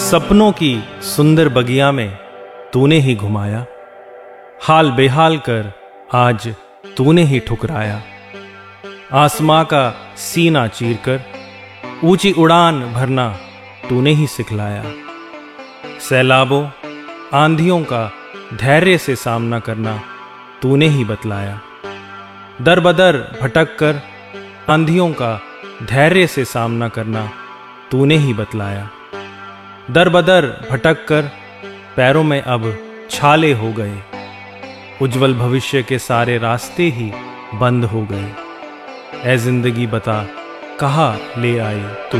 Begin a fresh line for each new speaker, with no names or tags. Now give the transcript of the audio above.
सपनों की सुंदर बगिया में तूने ही घुमाया, हाल बेहाल कर आज तूने ही ठुकराया। आसमां का सीना चीरकर ऊंची उड़ान भरना तूने ही सिखलाया। सैलाबों आंधियों का धैर्य से सामना करना तूने ही बतलाया। दर बदर भटक कर आंधियों का धैर्य से सामना करना तूने ही बतलाया। दर बदर भटक कर पैरों में अब छाले हो गए, उज्जवल भविष्य के सारे रास्ते ही बंद हो गए। ऐ जिंदगी बता कहाँ ले आए तू।